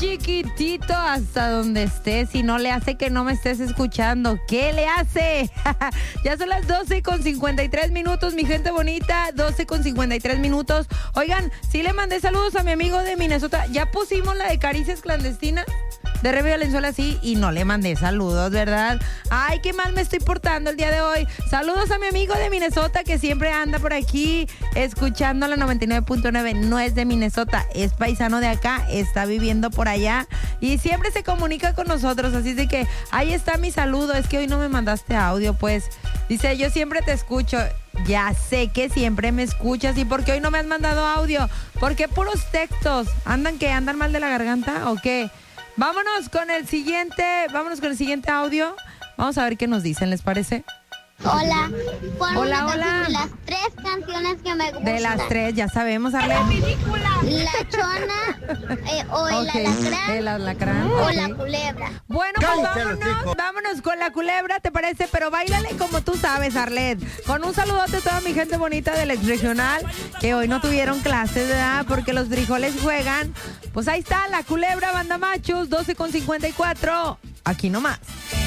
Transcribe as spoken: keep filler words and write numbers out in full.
chiquitito hasta donde estés. Si no le hace que no me estés escuchando, ¿qué le hace? Ya son las doce con cincuenta y tres minutos, mi gente bonita. doce con cincuenta y tres minutos. Oigan, sí le mandé saludos a mi amigo de Minnesota. Ya pusimos la de caricias clandestinas de Rebe Valenzuela, sí, y no le mandé saludos, ¿verdad? Ay, qué mal me estoy portando el día de hoy. Saludos a mi amigo de Minnesota que siempre anda por aquí escuchando la noventa y nueve punto nueve. No es de Minnesota, es paisano de acá, está viviendo por allá y siempre se comunica con nosotros. Así de que ahí está mi saludo. Es que hoy no me mandaste audio, pues. Dice, yo siempre te escucho. Ya sé que siempre me escuchas. ¿Y por qué hoy no me has mandado audio? ¿Por qué puros textos? ¿Andan que andan mal de la garganta o qué? Vámonos con el siguiente, vámonos con el siguiente audio. Vamos a ver qué nos dicen, ¿les parece? Hola, pon Hola, una hola. canción de las tres canciones que me gustan. De las tres, ya sabemos, Arlet. La chona, eh, o el Okay, alacrán, el alacrán, o ok. la culebra. Bueno, pues vámonos, vámonos con la culebra, ¿te parece? Pero báilale como tú sabes, Arlet. Con un saludote a toda mi gente bonita del ex regional, que hoy no tuvieron clases, ¿verdad? Porque los frijoles juegan. Pues ahí está, la culebra, banda machos, doce con cincuenta y cuatro. Aquí nomás.